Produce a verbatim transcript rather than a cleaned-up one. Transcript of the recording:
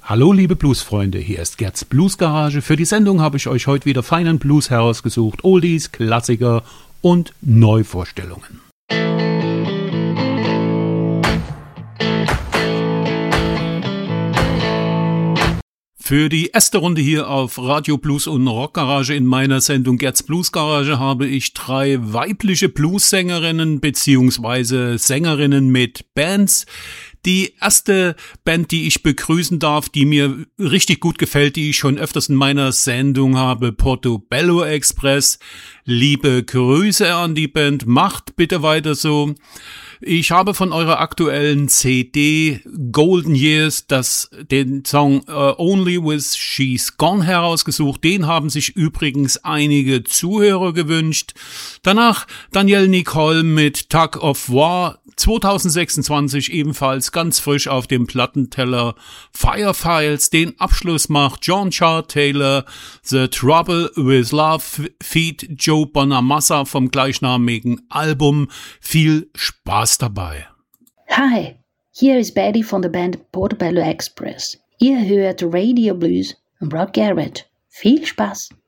Hallo liebe Bluesfreunde, hier ist Gerds Bluesgarage. Für die Sendung habe ich euch heute wieder feinen Blues herausgesucht, Oldies, Klassiker und Neuvorstellungen. Für die erste Runde hier auf Radio Blues und Rockgarage in meiner Sendung Gerds Bluesgarage habe ich drei weibliche Bluessängerinnen bzw. Sängerinnen mit Bands. Die erste Band, die ich begrüßen darf, die mir richtig gut gefällt, die ich schon öfters in meiner Sendung habe, Portobello Express. Liebe Grüße an die Band, macht bitte weiter so. Ich habe von eurer aktuellen C D Golden Years das, den Song uh, Only With She's Gone herausgesucht. Den haben sich übrigens einige Zuhörer gewünscht. Danach Danielle Nicole mit Tug of War. zwanzig sechsundzwanzig ebenfalls ganz frisch auf dem Plattenteller Fire Files. Den Abschluss macht John Char Taylor, The Trouble with Love feat. Joe Bonamassa vom gleichnamigen Album. Viel Spaß dabei. Hi, hier ist Betty von der Band Portobello Express. Ihr hört Radio Blues und Rock Garage. Viel Spaß!